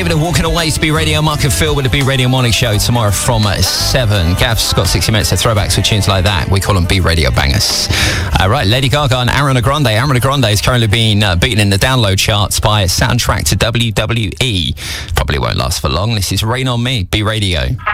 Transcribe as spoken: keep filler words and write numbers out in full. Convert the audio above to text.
David are walking away to B Radio. Mark and Phil with the B Radio Morning Show tomorrow from uh, seven. Gav's got sixty minutes of throwbacks with tunes like that. We call them B Radio bangers. All right, Lady Gaga and Ariana Grande. Ariana Grande is currently being uh, beaten in the download charts by Soundtrack to W W E. Probably won't last for long. This is Rain on Me, B Radio.